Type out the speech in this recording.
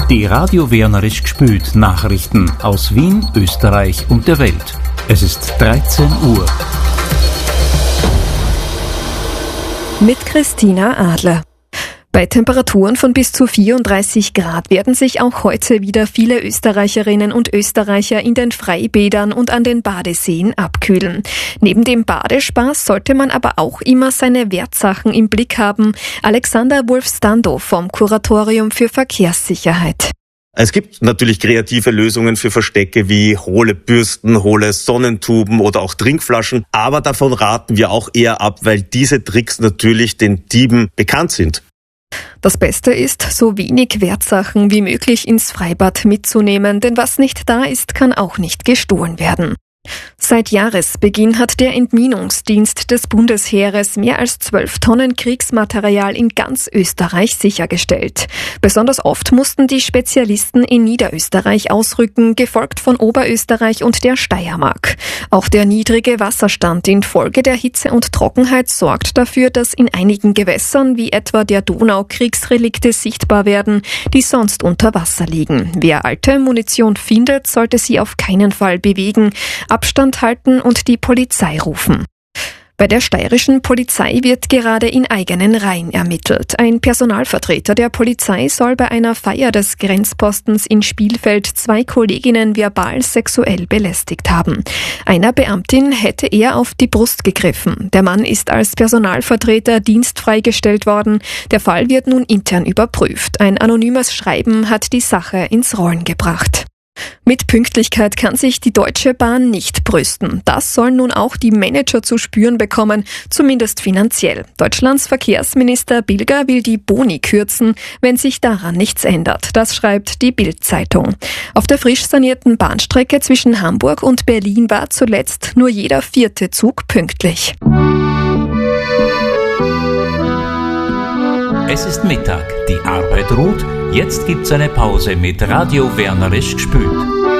Die Radio Wernerisch gspült Nachrichten aus Wien, Österreich und der Welt. Es ist 13 Uhr. Mit Christina Adler. Bei Temperaturen von bis zu 34 Grad werden sich auch heute wieder viele Österreicherinnen und Österreicher in den Freibädern und an den Badeseen abkühlen. Neben dem Badespaß sollte man aber auch immer seine Wertsachen im Blick haben. Alexander Wolf-Stando vom Kuratorium für Verkehrssicherheit. Es gibt natürlich kreative Lösungen für Verstecke wie hohle Bürsten, hohle Sonnentuben oder auch Trinkflaschen. Aber davon raten wir auch eher ab, weil diese Tricks natürlich den Dieben bekannt sind. Das Beste ist, so wenig Wertsachen wie möglich ins Freibad mitzunehmen, denn was nicht da ist, kann auch nicht gestohlen werden. Seit Jahresbeginn hat der Entminungsdienst des Bundesheeres mehr als 12 Tonnen Kriegsmaterial in ganz Österreich sichergestellt. Besonders oft mussten die Spezialisten in Niederösterreich ausrücken, gefolgt von Oberösterreich und der Steiermark. Auch der niedrige Wasserstand infolge der Hitze und Trockenheit sorgt dafür, dass in einigen Gewässern wie etwa der Donau Kriegsrelikte sichtbar werden, die sonst unter Wasser liegen. Wer alte Munition findet, sollte sie auf keinen Fall bewegen, Abstand halten und die Polizei rufen. Bei der steirischen Polizei wird gerade in eigenen Reihen ermittelt. Ein Personalvertreter der Polizei soll bei einer Feier des Grenzpostens in Spielfeld 2 Kolleginnen verbal sexuell belästigt haben. Einer Beamtin hätte er auf die Brust gegriffen. Der Mann ist als Personalvertreter dienstfrei gestellt worden. Der Fall wird nun intern überprüft. Ein anonymes Schreiben hat die Sache ins Rollen gebracht. Mit Pünktlichkeit kann sich die Deutsche Bahn nicht brüsten. Das sollen nun auch die Manager zu spüren bekommen, zumindest finanziell. Deutschlands Verkehrsminister Bilger will die Boni kürzen, wenn sich daran nichts ändert. Das schreibt die Bild-Zeitung. Auf der frisch sanierten Bahnstrecke zwischen Hamburg und Berlin war zuletzt nur jeder 4. Zug pünktlich. Es ist Mittag, die Arbeit ruht. Jetzt gibt's eine Pause mit Radio Wernerisch gspült.